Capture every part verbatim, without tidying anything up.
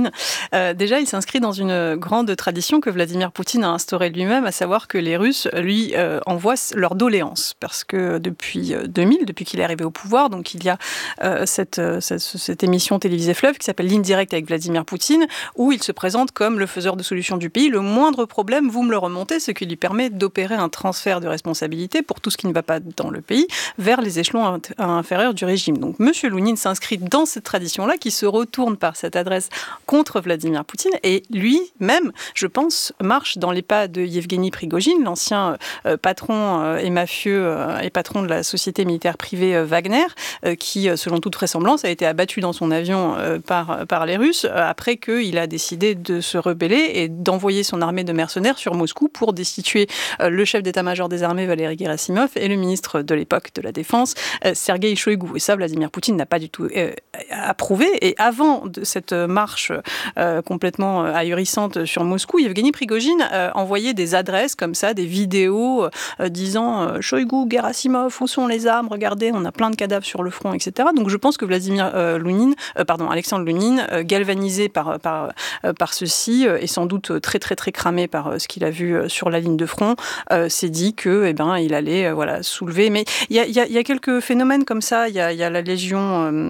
Prigojine. Euh, déjà, il s'inscrit dans une grande tradition que Vladimir Poutine a instaurée lui-même, à savoir que les Russes lui euh, envoient leurs doléances. Parce que depuis deux mille, depuis qu'il est arrivé au pouvoir, donc il y a euh, cette, cette, cette émission télévisée Fleuve qui s'appelle Ligne directe avec Vladimir Poutine, où il se présente comme le faiseur de solutions du pays. Le moindre problème, vous me le remontez, ce qui lui permet d'opérer un transfert de responsabilité pour tout ce qui ne va pas dans le pays vers les échelons inférieurs du régime. Donc M. Lounine s'inscrit dans cette tradition-là qui se retourne par cette adresse contre Vladimir Poutine et lui-même, je pense, marche dans les pas de Yevgeny Prigojine, l'ancien euh, patron euh, et mafieux euh, et patron de la société militaire privée euh, Wagner, euh, qui, selon toute vraisemblance, a été abattu dans son avion euh, par, par les Russes euh, après qu'il a décidé de se rebeller et d'envoyer son armée de mercenaires sur Moscou pour destituer euh, le chef d'état-major des armées, Valéry Gerasimov, et le ministre de l'époque de la Défense, euh, Sergueï Shoïgou. Et ça, Vladimir Poutine n'a pas du tout euh, approuvé. Et avant de cette marche euh, complètement ahurissante sur Moscou, Yevgeny Prigojine euh, envoyait des adresses comme ça, des vidéos euh, disant euh, « Shoïgou, Gerasimov, où sont les armes? Regardez, on a plein de cadavres sur le front, et cetera » Donc je pense que Vladimir euh, Lounine, euh, pardon, Alexandre Lounine, euh, galvanisé par, par, euh, par ceci, euh, et sans doute très très très cramé par euh, ce qu'il a vu euh, sur la ligne de front, euh, s'est dit que, eh ben, il allait euh, voilà, soulever. Mais il y a, y, a, y a quelques phénomènes comme ça. Il y a, y a la Légion... Euh,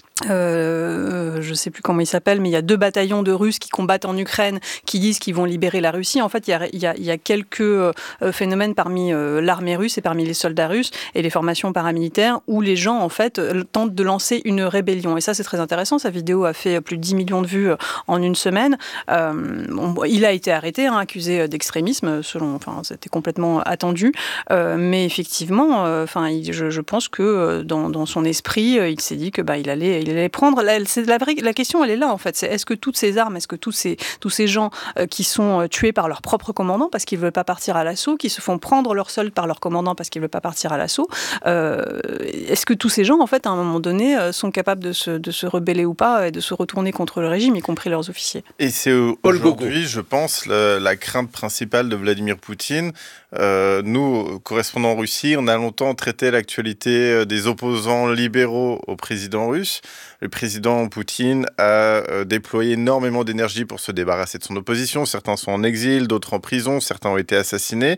Euh, je ne sais plus comment il s'appelle, mais il y a deux bataillons de Russes qui combattent en Ukraine, qui disent qu'ils vont libérer la Russie. En fait, il y a, il y a, il y a quelques euh, phénomènes parmi euh, l'armée russe et parmi les soldats russes et les formations paramilitaires où les gens, en fait, tentent de lancer une rébellion. Et ça, c'est très intéressant. Sa vidéo a fait plus de dix millions de vues en une semaine. Euh, on, il a été arrêté, hein, accusé d'extrémisme, selon, enfin, c'était complètement attendu. Euh, mais effectivement, euh, enfin, il, je, je pense que dans, dans son esprit, il s'est dit que bah, il allait il allait prendre. La, c'est la, vraie, la question, elle est là, en fait. C'est est-ce que toutes ces armes, est-ce que tous ces, tous ces gens euh, qui sont euh, tués par leur propre commandant parce qu'ils ne veulent pas partir à l'assaut, qui se font prendre leur solde par leur commandant parce qu'ils ne veulent pas partir à l'assaut, euh, est-ce que tous ces gens, en fait, à un moment donné, euh, sont capables de se, de se rebeller ou pas et de se retourner contre le régime, y compris leurs officiers? Et c'est aujourd'hui, je pense, la, la crainte principale de Vladimir Poutine. Euh, nous, correspondants en Russie, on a longtemps traité l'actualité des opposants libéraux au président russe. Le président Poutine a euh, déployé énormément d'énergie pour se débarrasser de son opposition. Certains sont en exil, d'autres en prison, certains ont été assassinés.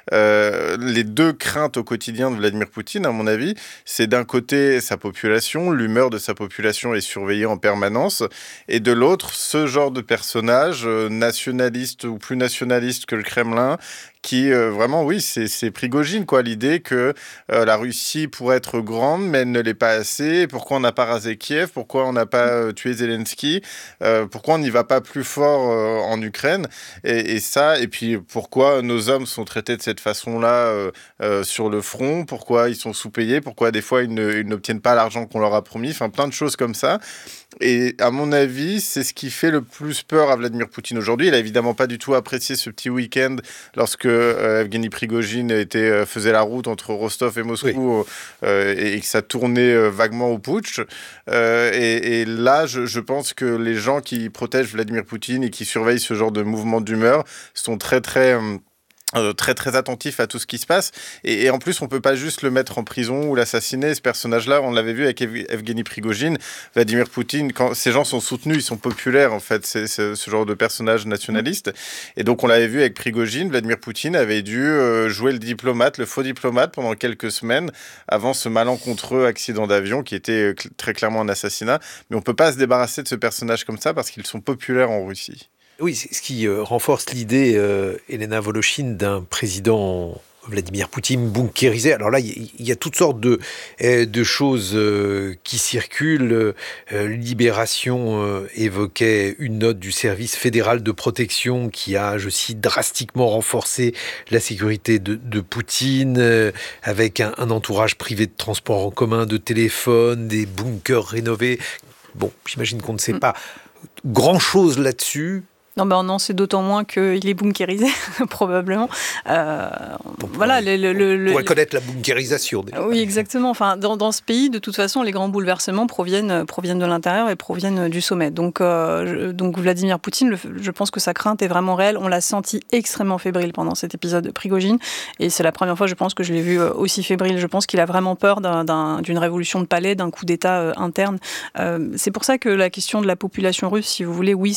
Euh, les deux craintes au quotidien de Vladimir Poutine, à mon avis, c'est d'un côté sa population, l'humeur de sa population est surveillée en permanence, et de l'autre, ce genre de personnage euh, nationaliste ou plus nationaliste que le Kremlin, qui euh, vraiment, oui, c'est, c'est Prigojine, quoi, l'idée que euh, la Russie pourrait être grande, mais elle ne l'est pas assez. Pourquoi on n'a pas rasé Kiev? Pourquoi on n'a pas euh, tué Zelensky? euh, Pourquoi on n'y va pas plus fort euh, en Ukraine? et, et ça, et puis pourquoi nos hommes sont traités de cette façon-là euh, euh, sur le front? Pourquoi ils sont sous-payés? Pourquoi des fois ils, ne, ils n'obtiennent pas l'argent qu'on leur a promis? Enfin, plein de choses comme ça. Et à mon avis, c'est ce qui fait le plus peur à Vladimir Poutine aujourd'hui. Il n'a évidemment pas du tout apprécié ce petit week-end lorsque euh, Evgeny Prigojine était, euh, faisait la route entre Rostov et Moscou, oui. euh, et, et que ça tournait euh, vaguement au putsch. Euh, et, et là, je, je pense que les gens qui protègent Vladimir Poutine et qui surveillent ce genre de mouvement d'humeur sont très, très... Euh, Euh, très très attentif à tout ce qui se passe, et, et en plus on peut pas juste le mettre en prison ou l'assassiner. Ce personnage-là, on l'avait vu avec Ev- Evgeny Prigojine, Vladimir Poutine, quand ces gens sont soutenus, ils sont populaires en fait, c'est, c'est ce genre de personnage nationaliste, et donc on l'avait vu avec Prigojine. Vladimir Poutine avait dû euh, jouer le diplomate, le faux diplomate pendant quelques semaines avant ce malencontreux accident d'avion qui était cl- très clairement un assassinat, mais on peut pas se débarrasser de ce personnage comme ça parce qu'ils sont populaires en Russie. Oui, c'est ce qui euh, renforce l'idée, euh, Elena Voloshin, d'un président Vladimir Poutine bunkérisé. Alors là, il y, y a toutes sortes de, de choses euh, qui circulent. Euh, Libération euh, évoquait une note du service fédéral de protection qui a, je cite, drastiquement renforcé la sécurité de, de Poutine, euh, avec un, un entourage privé de transport en commun, de téléphone, des bunkers rénovés. Bon, j'imagine qu'on ne sait pas grand-chose là-dessus. Non, ben on en sait d'autant moins qu'il est bunkérisé, probablement. Euh, on voilà, pourrait, le, le, le, on pourrait connaître la bunkérisation. Déjà. Oui, exactement. Enfin, dans, dans ce pays, de toute façon, les grands bouleversements proviennent, proviennent de l'intérieur et proviennent du sommet. Donc, euh, donc Vladimir Poutine, le, je pense que sa crainte est vraiment réelle. On l'a senti extrêmement fébrile pendant cet épisode de Prigojine. Et c'est la première fois, je pense, que je l'ai vu aussi fébrile. Je pense qu'il a vraiment peur d'un, d'un, d'une révolution de palais, d'un coup d'État euh, interne. Euh, c'est pour ça que la question de la population russe, si vous voulez, oui,